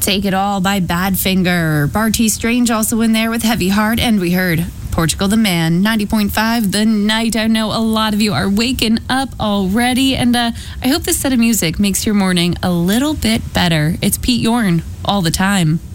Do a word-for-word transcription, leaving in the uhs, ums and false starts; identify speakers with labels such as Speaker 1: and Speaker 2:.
Speaker 1: Take It All by Badfinger. Barty Strange also in there with Heavy Heart. And we heard Portugal the Man, ninety point five The Night. I know a lot of you are waking up already. And uh, I hope this set of music makes your morning a little bit better. It's Pete Yorn all the time.